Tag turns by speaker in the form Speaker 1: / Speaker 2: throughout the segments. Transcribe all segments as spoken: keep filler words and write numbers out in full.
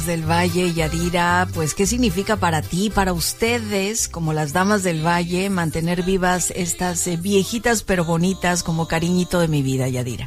Speaker 1: del Valle, Yadira, pues ¿qué significa para ti, para ustedes, como las damas del Valle, mantener vivas estas eh, viejitas pero bonitas como cariñito de mi vida, Yadira?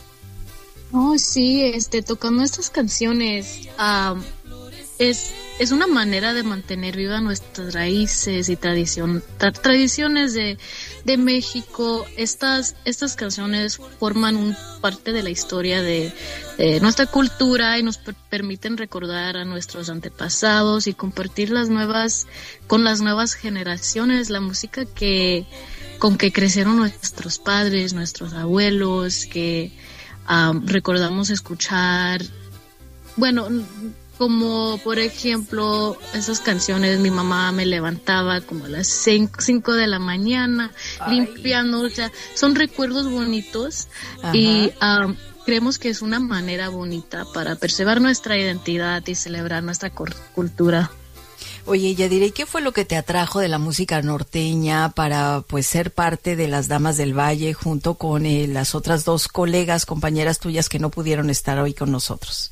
Speaker 2: Oh, sí, este, tocando estas canciones, um, es, es una manera de mantener vivas nuestras raíces y tradición, tra- tradiciones de, de México. Estas, estas canciones forman un parte de la historia de, de nuestra cultura y nos per- permiten recordar a nuestros antepasados y compartir las nuevas, con las nuevas generaciones, la música que, con que crecieron nuestros padres, nuestros abuelos, que Um, recordamos escuchar, bueno, como por ejemplo esas canciones. Mi mamá me levantaba como a las cinco de la mañana. Ay. Limpiando, o sea, son recuerdos bonitos. Ajá. Y um, creemos que es una manera bonita para preservar nuestra identidad y celebrar nuestra cultura.
Speaker 1: Oye, Yadira, ¿y qué fue lo que te atrajo de la música norteña para pues ser parte de las Damas del Valle junto con eh, las otras dos colegas, compañeras tuyas que no pudieron estar hoy con nosotros?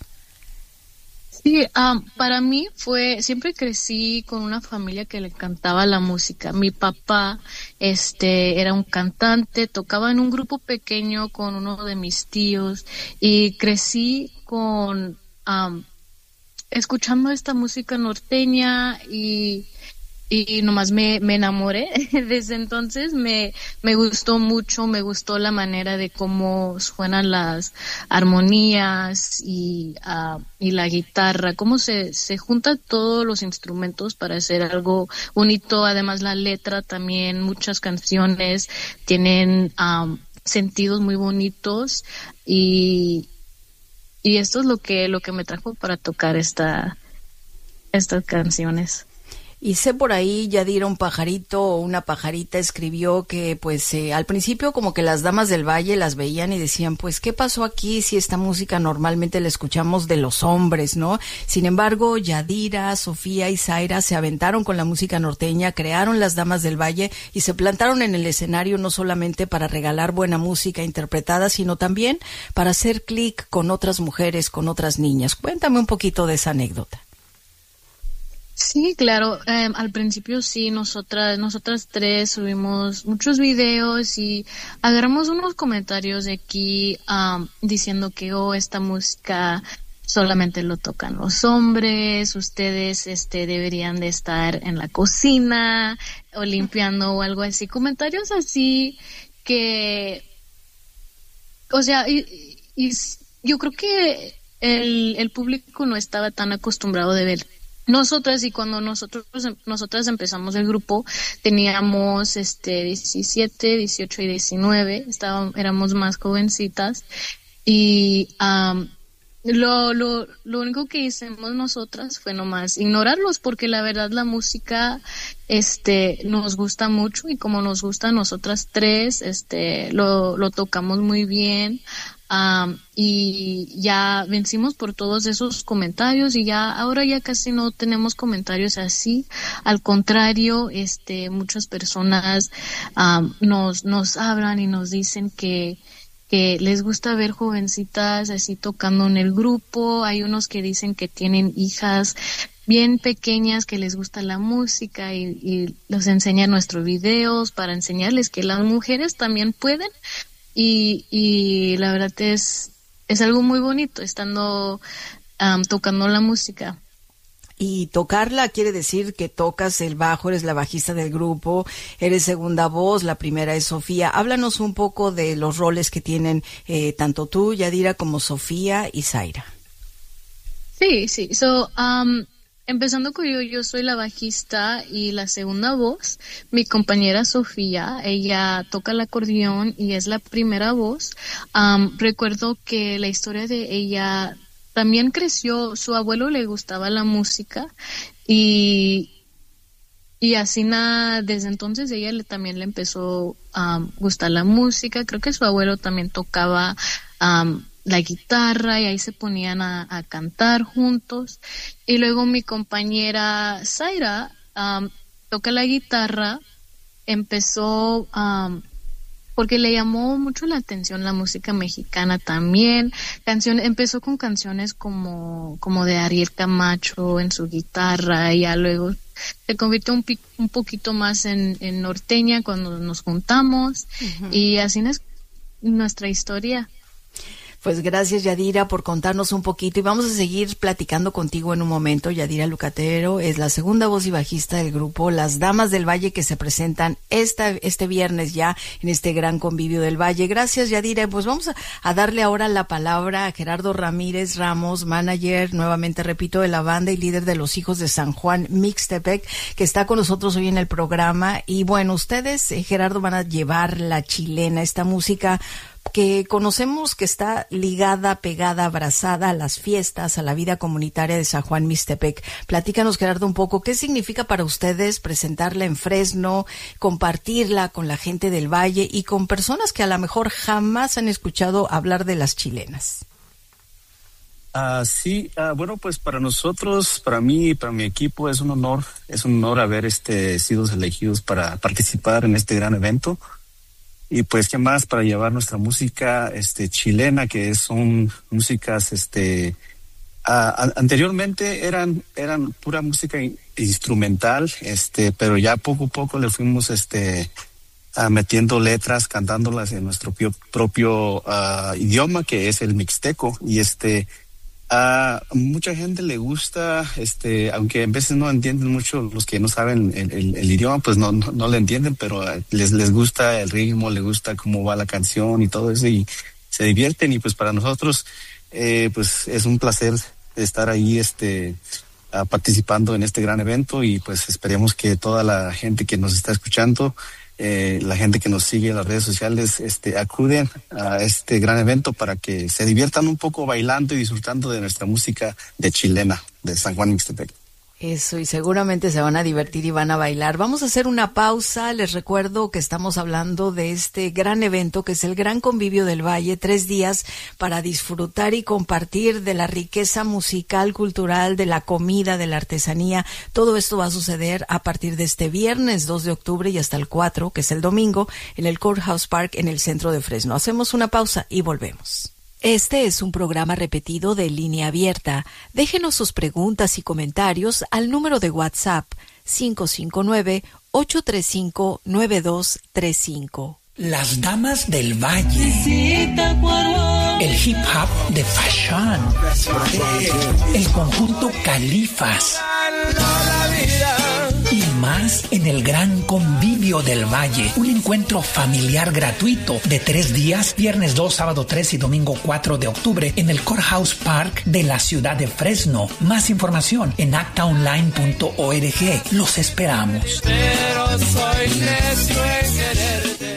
Speaker 2: Sí, um, para mí fue, siempre crecí con una familia que le encantaba la música. Mi papá, este, era un cantante, tocaba en un grupo pequeño con uno de mis tíos y crecí con um, escuchando esta música norteña y, y nomás me, me enamoré. Desde entonces me, me gustó mucho, me gustó la manera de cómo suenan las armonías y, uh, y la guitarra, cómo se, se juntan todos los instrumentos para hacer algo bonito. Además la letra también, muchas canciones tienen um, sentidos muy bonitos y Y esto es lo que lo que me trajo para tocar esta estas canciones.
Speaker 1: Y sé por ahí, Yadira, un pajarito o una pajarita escribió que pues eh, al principio como que las Damas del Valle las veían y decían, pues ¿qué pasó aquí si esta música normalmente la escuchamos de los hombres, ¿no? Sin embargo, Yadira, Sofía y Zaira se aventaron con la música norteña, crearon las Damas del Valle y se plantaron en el escenario no solamente para regalar buena música interpretada, sino también para hacer clic con otras mujeres, con otras niñas. Cuéntame un poquito de esa anécdota.
Speaker 2: Sí, claro. Eh, al principio sí, nosotras, nosotras tres subimos muchos videos y agarramos unos comentarios de aquí um, diciendo que oh, esta música solamente lo tocan los hombres, ustedes este deberían de estar en la cocina o limpiando o algo así. Comentarios así que, o sea, y, y yo creo que el, el público no estaba tan acostumbrado de ver nosotras, y cuando nosotros nosotras empezamos el grupo teníamos este diecisiete, dieciocho y diecinueve, estábamos, éramos más jovencitas y um, lo lo lo único que hicimos nosotras fue nomás ignorarlos, porque la verdad la música este nos gusta mucho y como nos gusta a nosotras tres, este lo lo tocamos muy bien. Um, y ya vencimos por todos esos comentarios y ya ahora ya casi no tenemos comentarios así. Al contrario, este muchas personas um, nos nos hablan y nos dicen que que les gusta ver jovencitas así tocando en el grupo. Hay unos que dicen que tienen hijas bien pequeñas que les gusta la música y, y los enseñan nuestros videos para enseñarles que las mujeres también pueden. Y, y la verdad es es algo muy bonito estando um, tocando la música.
Speaker 1: Y tocarla quiere decir que tocas el bajo, eres la bajista del grupo, eres segunda voz, la primera es Sofía. Háblanos un poco de los roles que tienen eh, tanto tú, Yadira, como Sofía y Zaira.
Speaker 2: Sí, sí. So, um, empezando con yo, yo soy la bajista y la segunda voz. Mi compañera Sofía, ella toca el acordeón y es la primera voz. Um, recuerdo que la historia de ella también creció, su abuelo le gustaba la música y y así nada, desde entonces ella le, también le empezó a um, gustar la música. Creo que su abuelo también tocaba um, la guitarra y ahí se ponían a, a cantar juntos. Y luego mi compañera Zaira um, toca la guitarra, empezó um, porque le llamó mucho la atención la música mexicana también. Canción, empezó con canciones como, como de Ariel Camacho en su guitarra, y ya luego se convirtió un, un poquito más en, en norteña cuando nos juntamos, uh-huh. y así es nuestra historia.
Speaker 1: Pues gracias, Yadira, por contarnos un poquito, y vamos a seguir platicando contigo en un momento. Yadira Lucatero es la segunda voz y bajista del grupo Las Damas del Valle, que se presentan esta, este viernes ya en este gran convivio del Valle. Gracias, Yadira. Pues vamos a, a darle ahora la palabra a Gerardo Ramírez Ramos, manager, nuevamente repito, de la banda y líder de Los Hijos de San Juan Mixtepec, que está con nosotros hoy en el programa. Y bueno, ustedes, eh, Gerardo, van a llevar la chilena, esta música que conocemos que está ligada, pegada, abrazada a las fiestas, a la vida comunitaria de San Juan Mixtepec. Platícanos, Gerardo, un poco, ¿qué significa para ustedes presentarla en Fresno, compartirla con la gente del Valle y con personas que a lo mejor jamás han escuchado hablar de las chilenas?
Speaker 3: Uh, sí, uh, bueno, pues para nosotros, para mí y para mi equipo es un honor, es un honor haber este, sido elegidos para participar en este gran evento. Y pues qué más para llevar nuestra música este chilena, que son músicas este uh, anteriormente eran eran pura música instrumental, este pero ya poco a poco le fuimos este uh, metiendo letras, cantándolas en nuestro propio, propio uh, idioma, que es el mixteco. Y este a uh, mucha gente le gusta, este, aunque a veces no entienden mucho, los que no saben el, el, el idioma, pues no, no, no le entienden, pero les, les gusta el ritmo, les gusta cómo va la canción y todo eso, y se divierten. Y pues para nosotros, eh, pues es un placer estar ahí, este, uh, participando en este gran evento, y pues esperemos que toda la gente que nos está escuchando, Eh, la gente que nos sigue en las redes sociales, este, acuden a este gran evento para que se diviertan un poco bailando y disfrutando de nuestra música de chilena de San Juan Mixtepec.
Speaker 1: Eso, y seguramente se van a divertir y van a bailar. Vamos a hacer una pausa. Les recuerdo que estamos hablando de este gran evento que es el Gran Convivio del Valle, tres días para disfrutar y compartir de la riqueza musical, cultural, de la comida, de la artesanía. Todo esto va a suceder a partir de este viernes dos de octubre y hasta el cuatro, que es el domingo, en el Courthouse Park en el centro de Fresno. Hacemos una pausa y volvemos. Este es un programa repetido de Línea Abierta. Déjenos sus preguntas y comentarios al número de WhatsApp cinco cinco nueve, ocho tres cinco, nueve dos tres cinco.
Speaker 4: Las Damas del Valle. El hip hop de Fashion. El conjunto Califas. Y más en el Gran Convivio del Valle, un encuentro familiar gratuito de tres días, viernes dos, sábado tres y domingo cuatro de octubre en el Courthouse Park de la ciudad de Fresno. Más información en acta online punto org. Los esperamos.
Speaker 1: Pero soy necio en quererte.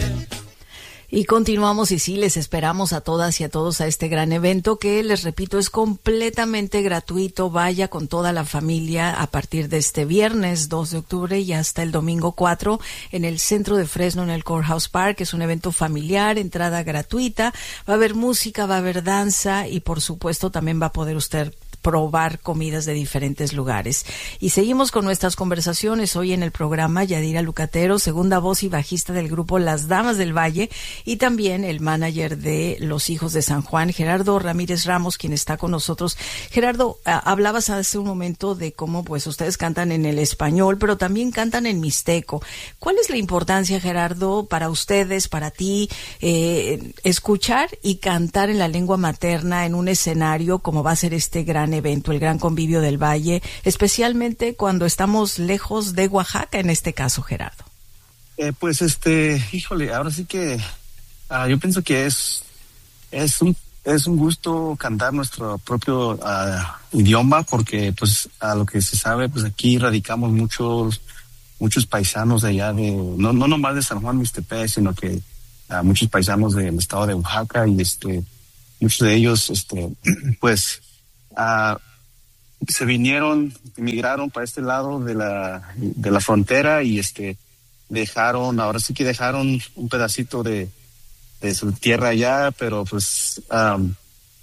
Speaker 1: Y continuamos, y sí, les esperamos a todas y a todos a este gran evento que, les repito, es completamente gratuito. Vaya con toda la familia a partir de este viernes dos de octubre y hasta el domingo cuatro en el centro de Fresno, en el Courthouse Park. Es un evento familiar, entrada gratuita. Va a haber música, va a haber danza y, por supuesto, también va a poder usted probar comidas de diferentes lugares. Y seguimos con nuestras conversaciones hoy en el programa. Yadira Lucatero, segunda voz y bajista del grupo Las Damas del Valle, y también el manager de Los Hijos de San Juan, Gerardo Ramírez Ramos, quien está con nosotros. Gerardo, hablabas hace un momento de cómo pues ustedes cantan en el español, pero también cantan en mixteco. ¿Cuál es la importancia, Gerardo, para ustedes, para ti, eh, escuchar y cantar en la lengua materna en un escenario como va a ser este gran evento, el Gran Convivio del Valle, especialmente cuando estamos lejos de Oaxaca, en este caso, Gerardo?
Speaker 3: Eh, pues este, híjole, ahora sí que uh, yo pienso que es es un es un gusto cantar nuestro propio uh, idioma, porque pues a lo que se sabe, pues aquí radicamos muchos muchos paisanos de allá de no no nomás de San Juan Mixtepec, sino que uh, muchos paisanos del estado de Oaxaca, y este muchos de ellos este pues Uh, se vinieron, emigraron para este lado de la de la frontera, y este dejaron, ahora sí que dejaron un pedacito de, de su tierra allá, pero pues um,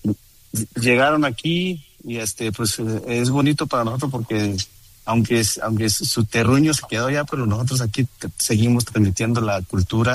Speaker 3: llegaron aquí, y este pues es bonito para nosotros, porque aunque es, aunque es, su terruño se quedó allá, pero nosotros aquí te, seguimos transmitiendo la cultura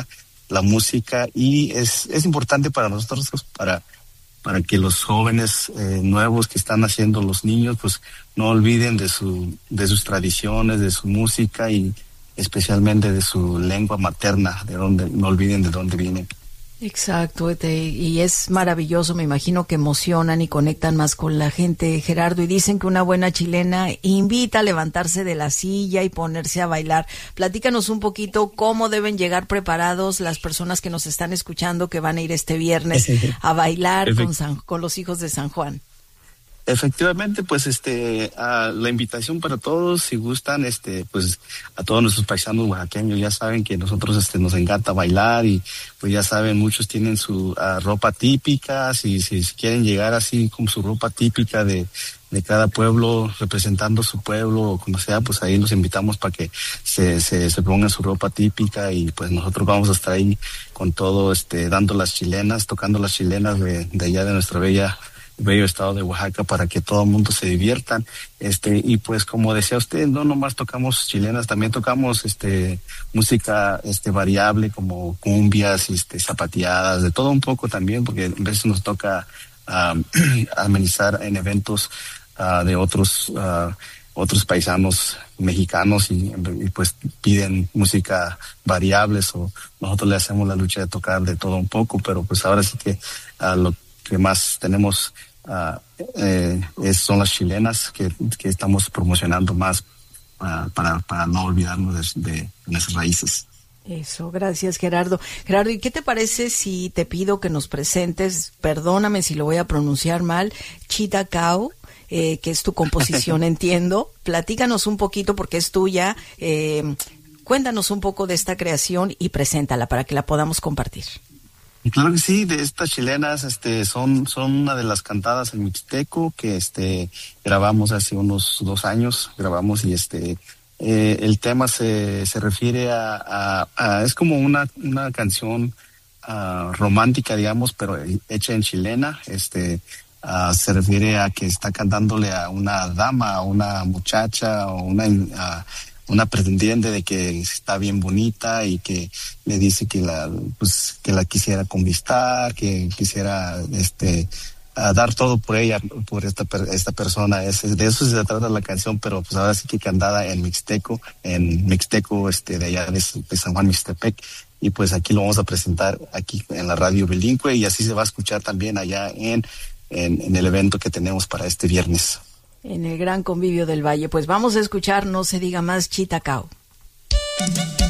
Speaker 3: la música, y es, es importante para nosotros, para, para que los jóvenes eh, nuevos que están haciendo, los niños, pues no olviden de su, de sus tradiciones, de su música y especialmente de su lengua materna, de donde, no olviden de dónde vienen.
Speaker 1: Exacto, te, y es maravilloso, me imagino que emocionan y conectan más con la gente, Gerardo, y dicen que una buena chilena invita a levantarse de la silla y ponerse a bailar. Platícanos un poquito cómo deben llegar preparados las personas que nos están escuchando, que van a ir este viernes a bailar con, San, con los hijos de San Juan.
Speaker 3: Efectivamente, pues este uh, la invitación para todos, si gustan, este pues a todos nuestros paisanos oaxaqueños, ya saben que nosotros este nos encanta bailar, y pues ya saben, muchos tienen su uh, ropa típica, si, si si quieren llegar así con su ropa típica de de cada pueblo, representando su pueblo o como sea, pues ahí los invitamos para que se, se se pongan su ropa típica, y pues nosotros vamos a estar ahí con todo, este dando las chilenas, tocando las chilenas de, de allá de nuestra bella bello estado de Oaxaca, para que todo el mundo se diviertan, este y pues como decía usted, no nomás tocamos chilenas, también tocamos este música este variable, como cumbias, este zapateadas, de todo un poco también, porque a veces nos toca um, amenizar en eventos uh, de otros uh, otros paisanos mexicanos, y, y pues piden música variables, o nosotros le hacemos la lucha de tocar de todo un poco, pero pues ahora sí que uh, lo que más tenemos uh, eh, es, son las chilenas, que, que estamos promocionando más uh, para, para no olvidarnos de, de nuestras raíces.
Speaker 1: Eso, gracias, Gerardo. Gerardo, ¿y qué te parece si te pido que nos presentes, perdóname si lo voy a pronunciar mal, Chita Cao, eh, que es tu composición, entiendo? Platícanos un poquito, porque es tuya, eh, cuéntanos un poco de esta creación y preséntala para que la podamos compartir.
Speaker 3: Claro que sí, de estas chilenas, este, son, son una de las cantadas en mixteco que, este, grabamos hace unos dos años, grabamos, y este, eh, el tema se, se refiere a, a, a, es como una, una canción, uh, romántica, digamos, pero hecha en chilena, este, uh, se refiere a que está cantándole a una dama, a una muchacha, o una, uh, una pretendiente de que está bien bonita, y que le dice que la pues que la quisiera conquistar, que quisiera este a dar todo por ella, por esta esta persona. Es, de eso se trata la canción, pero pues ahora sí que cantada en mixteco, en mixteco este de allá de, de San Juan Mixtepec, y pues aquí lo vamos a presentar aquí en la radio bilingüe, y así se va a escuchar también allá en en, en el evento que tenemos para este viernes.
Speaker 1: En el Gran Convivio del Valle. Pues vamos a escuchar No se diga más, Chita Cao.